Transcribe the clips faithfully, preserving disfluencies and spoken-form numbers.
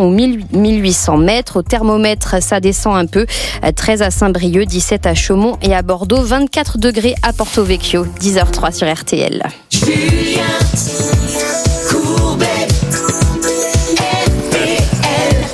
cents ou mille huit cents mètres. Au thermomètre, ça descend un peu. treize à Saint-Brieuc, dix-sept à Chaumont et à Bordeaux. vingt-quatre degrés à Porto Vecchio. dix heures zéro trois sur R T L. Julien Courbet, R T L.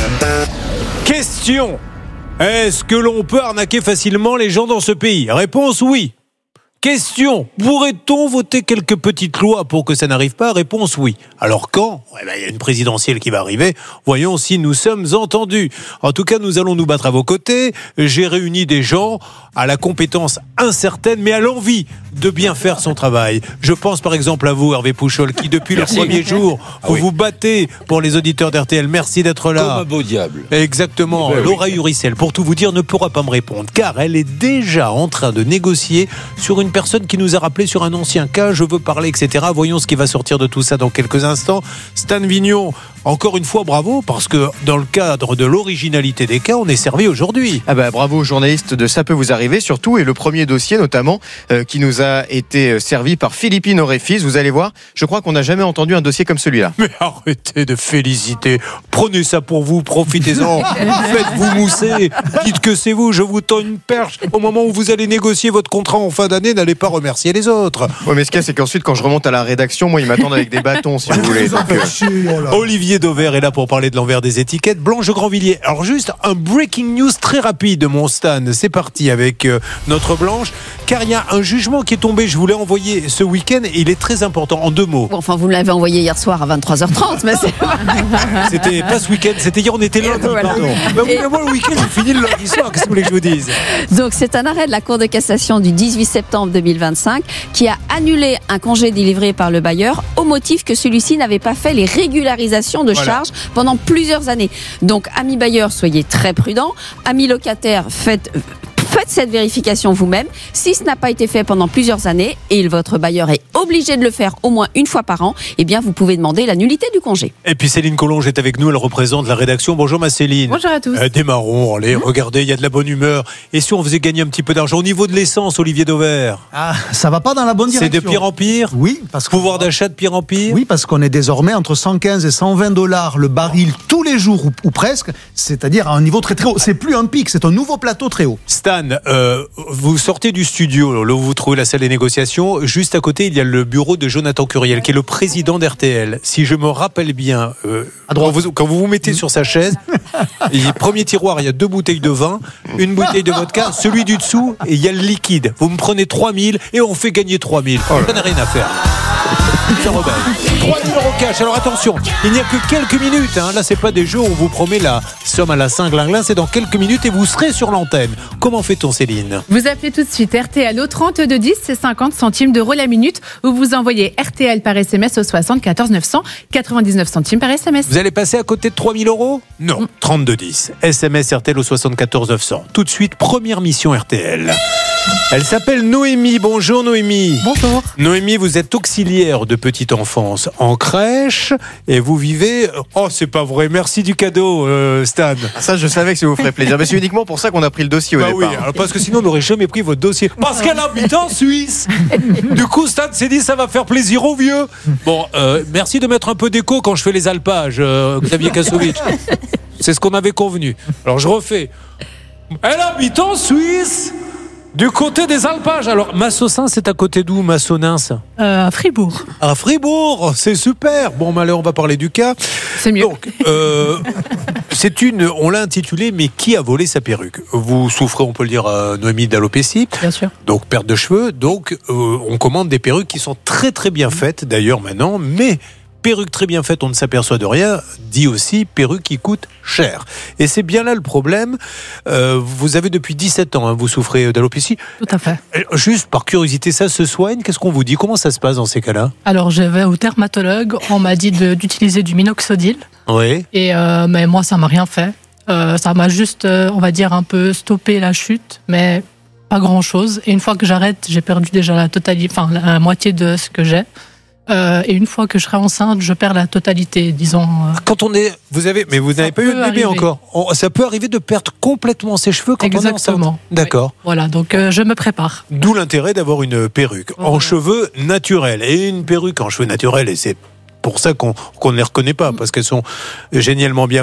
Question: est-ce que l'on peut arnaquer facilement les gens dans ce pays? Réponse: oui. Question: pourrait-on voter quelques petites lois pour que ça n'arrive pas? Réponse: oui. Alors quand? Eh ben, il y a une présidentielle qui va arriver. Voyons si nous sommes entendus. En tout cas, nous allons nous battre à vos côtés. J'ai réuni des gens à la compétence incertaine, mais à l'envie de bien faire son travail. Je pense par exemple à vous, Hervé Pouchol, qui depuis Merci. le premier jour, ah vous oui. vous battez pour les auditeurs d'R T L. Merci d'être là. Comme un beau diable. Exactement. Ben Laura oui. Uricel, pour tout vous dire, ne pourra pas me répondre, car elle est déjà en train de négocier sur une personne qui nous a rappelé sur un ancien cas. Je veux parler, et cetera. Voyons ce qui va sortir de tout ça dans quelques instants. Stan Vignon, encore une fois, bravo, parce que dans le cadre de l'originalité des cas, on est servi aujourd'hui. Ah bah, bravo aux journalistes de Ça peut vous arriver, surtout, et le premier dossier notamment, euh, qui nous a été servi par Philippine Auréfils. Vous allez voir, je crois qu'on n'a jamais entendu un dossier comme celui-là. Mais arrêtez de féliciter. Prenez ça pour vous, profitez-en. Faites-vous mousser. Dites que c'est vous, je vous tends une perche. Au moment où vous allez négocier votre contrat en fin d'année, n'allez pas remercier les autres. Ouais, mais ce qu'il y a, c'est qu'ensuite, quand je remonte à la rédaction, moi, ils m'attendent avec des bâtons, si vous voulez. Donc, euh... Olivier Dauvert est là pour parler de l'envers des étiquettes. Blanche Grandvilliers. Alors juste un breaking news très rapide, mon Stan. C'est parti avec euh, notre Blanche, car il y a un jugement qui est tombé. Je vous l'ai envoyé ce week-end et il est très important. En deux mots. Bon, enfin, vous me l'avez envoyé hier soir à vingt-trois heures trente, mais c'est... C'était pas ce week-end, c'était hier. On était lundi. Voilà. Pardon. Bah, et... moi, le week-end, j'ai fini le lundi soir. Qu'est-ce que vous voulez que je vous dise? Donc, c'est un arrêt de la Cour de cassation du dix-huit septembre deux mille vingt-cinq qui a annulé un congé délivré par le bailleur au motif que celui-ci n'avait pas fait les régularisations de voilà. charges pendant plusieurs années. Donc, amis bailleurs, soyez très prudents. Amis locataires, faites... Faites cette vérification vous-même. Si ce n'a pas été fait pendant plusieurs années et votre bailleur est obligé de le faire au moins une fois par an, eh bien vous pouvez demander la nullité du congé. Et puis Céline Collonge est avec nous, elle représente la rédaction. Bonjour ma Céline. Bonjour à tous. Euh, démarrons, allez, mmh. regardez, il y a de la bonne humeur. Et si on faisait gagner un petit peu d'argent au niveau de l'essence, Olivier Dauvert? Ah, ça va pas dans la bonne direction. C'est de pire en pire? Oui, parce que pouvoir d'achat de pire en pire? Oui, parce qu'on est désormais entre cent quinze et cent vingt dollars le baril tous les jours ou, ou presque, c'est-à-dire à un niveau très très haut. C'est plus un pic, c'est un nouveau plateau très haut. Stan, euh, vous sortez du studio, là où vous trouvez la salle des négociations. Juste à côté, il y a le bureau de Jonathan Curiel, qui est le président d'R T L. Si je me rappelle bien, euh, quand, vous, quand vous vous mettez mmh. sur sa chaise, il, premier tiroir, il y a deux bouteilles de vin, une bouteille de vodka, celui du dessous, et il y a le liquide. Vous me prenez trois mille et on fait gagner trois mille. Oh, ça n'a rien à faire. Ça rebelle. trois mille euros cash. Alors attention, il n'y a que quelques minutes. Hein. Là, c'est pas des jeux où on vous promet la somme à la Saint-Glinglin. C'est dans quelques minutes et vous serez sur l'antenne. Comment fait-on, Céline? Vous appelez tout de suite R T L au trente-deux dix, c'est cinquante centimes d'euros la minute. Ou vous envoyez R T L par S M S au soixante-quatorze neuf cents, quatre-vingt-dix-neuf centimes par S M S. Vous allez passer à côté de trois mille euros? Non. Mm. trente-deux dix. S M S R T L au soixante-quatorze neuf cents. Tout de suite, première mission R T L. Elle s'appelle Noémie. Bonjour Noémie. Bonjour. Noémie, vous êtes auxiliaire de petite enfance en crèche et vous vivez... Oh, c'est pas vrai. Merci du cadeau, euh, Stan. Ça, je savais que ça vous ferait plaisir. Mais c'est uniquement pour ça qu'on a pris le dossier au bah départ. Oui, alors parce que sinon on n'aurait jamais pris votre dossier. Parce qu'elle habite en Suisse. Du coup, Stan s'est dit ça va faire plaisir aux vieux. Bon, euh, merci de mettre un peu d'écho quand je fais les alpages, euh, Xavier Kasovic. C'est ce qu'on avait convenu. Alors je refais. Elle habite en Suisse. Du côté des alpages. Alors, Massossin, c'est à côté d'où, Massonins? euh, À Fribourg. À Fribourg, c'est super. Bon, bah, là, on va parler du cas. C'est mieux. Donc, euh, c'est une, on l'a intitulé, mais qui a volé sa perruque? Vous souffrez, on peut le dire, euh, Noémie, d'alopécie. Bien sûr. Donc, perte de cheveux. Donc, euh, on commande des perruques qui sont très, très bien faites, d'ailleurs, maintenant, mais... Perruque très bien faite, on ne s'aperçoit de rien, dit aussi perruque qui coûte cher. Et c'est bien là le problème. Euh, vous avez depuis dix-sept ans, hein, vous souffrez d'alopécie. Tout à fait. Juste par curiosité, ça se soigne? Qu'est-ce qu'on vous dit? Comment ça se passe dans ces cas-là? Alors, je vais au dermatologue, on m'a dit de, d'utiliser du minoxidil. Oui. Et euh, mais moi, ça m'a rien fait. Euh, ça m'a juste, euh, on va dire, un peu stoppé la chute, mais pas grand-chose. Et une fois que j'arrête, j'ai perdu déjà la totalité, enfin la moitié de ce que j'ai. Euh, et une fois que je serai enceinte, je perds la totalité, disons. Euh, quand on est, vous avez, mais vous n'avez pas eu de bébé arriver. encore. On, ça peut arriver de perdre complètement ses cheveux quand Exactement. on est enceinte. D'accord. Oui. Voilà, donc euh, je me prépare. D'où l'intérêt d'avoir une perruque voilà. en cheveux naturels et une perruque en cheveux naturels, et c'est pour ça qu'on, qu'on ne les reconnaît pas parce qu'elles sont génialement bien